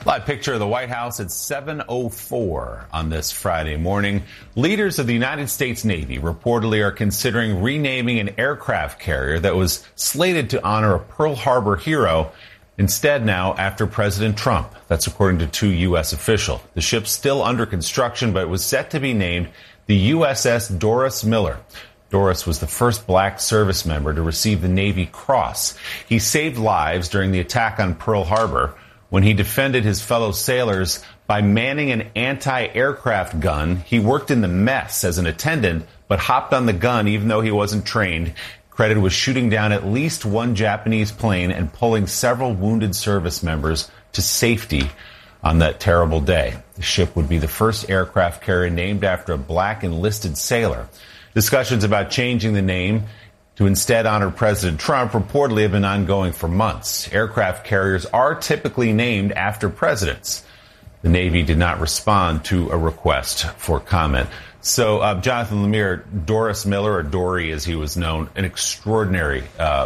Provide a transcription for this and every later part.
Live picture of the White House at 7:04 on this Friday morning. Leaders of the United States Navy reportedly are considering renaming an aircraft carrier that was slated to honor a Pearl Harbor hero instead now after President Trump. That's according to two U.S. officials. The ship's still under construction, but it was set to be named the USS Doris Miller. Doris was the first black service member to receive the Navy Cross. He saved lives during the attack on Pearl Harbor when he defended his fellow sailors by manning an anti-aircraft gun. He worked in the mess as an attendant, but hopped on the gun even though he wasn't trained. Credited with shooting down at least one Japanese plane and pulling several wounded service members to safety on that terrible day. The ship would be the first aircraft carrier named after a black enlisted sailor. Discussions about changing the name to instead honor President Trump reportedly have been ongoing for months. Aircraft carriers are typically named after presidents. The Navy did not respond to a request for comment. So, Jonathan Lemire, Doris Miller, or Dory as he was known, an extraordinary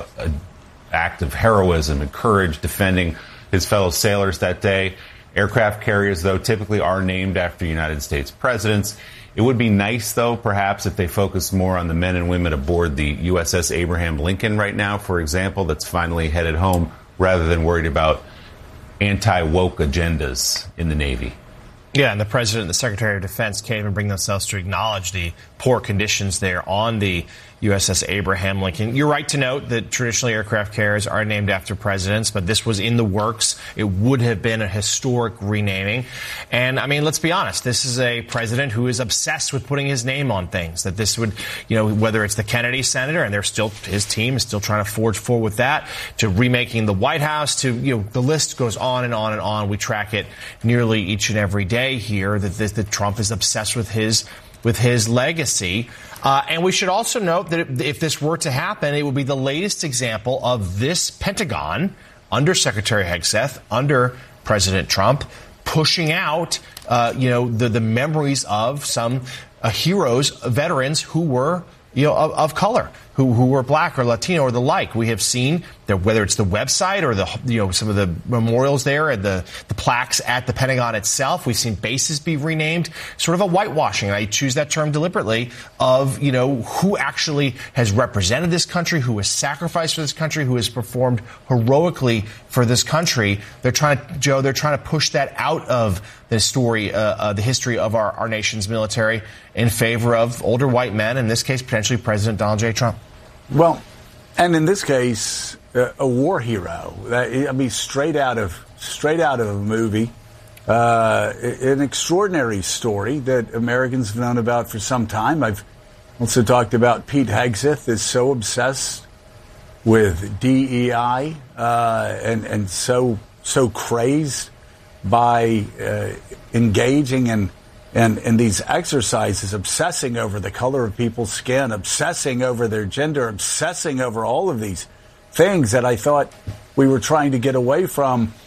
act of heroism and courage defending his fellow sailors that day. Aircraft carriers, though, typically are named after United States presidents. It would be nice, though, perhaps, if they focused more on the men and women aboard the USS Abraham Lincoln right now, for example, that's finally headed home, rather than worried about anti-woke agendas in the Navy. Yeah, and the President and the Secretary of Defense can't even bring themselves to acknowledge the poor conditions there on the USS Abraham Lincoln. You're right to note that traditionally aircraft carriers are named after presidents, but this was in the works. It would have been a historic renaming. And, I mean, let's be honest, this is a president who is obsessed with putting his name on things, that this would, you know, whether it's the Kennedy Senator, and his team is still trying to forge forward with that, to remaking the White House, to, you know, the list goes on and on and on. We track it nearly each and every day here, that Trump is obsessed with his legacy. And we should also note that if this were to happen, it would be the latest example of this Pentagon, under Secretary Hegseth, under President Trump, pushing out, the memories of some heroes, veterans who were, of color, who were black or Latino or the like. We have seen that whether it's the website or some of the memorials there and the plaques at the Pentagon itself, we've seen bases be renamed, sort of a whitewashing. I choose that term deliberately of, who actually has represented this country, who has sacrificed for this country, who has performed heroically for this country. They're trying to push that out of the story, the history of our nation's military in favor of older white men, in this case, potentially President Donald J. Trump. Well, and in this case, a war hero. I mean, straight out of a movie. An extraordinary story that Americans have known about for some time. I've also talked about Pete Hegseth is so obsessed with DEI and so crazed by engaging in these exercises, obsessing over the color of people's skin, obsessing over their gender, obsessing over all of these things that I thought we were trying to get away from